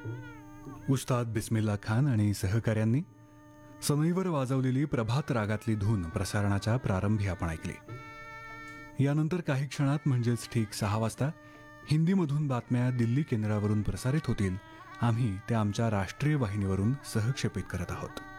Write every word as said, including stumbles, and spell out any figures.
उस्ताद बिस्मिल्ला खान आणि सहकाऱ्यांनी सनईवर वाजवलेली प्रभात रागातली धून प्रसारणाच्या प्रारंभी आपण ऐकली. यानंतर काही क्षणात म्हणजेच ठीक सहा वाजता हिंदीमधून बातम्या दिल्ली केंद्रावरून प्रसारित होतील. आम्ही त्या आमच्या राष्ट्रीय वाहिनीवरून सहक्षेपित करत आहोत.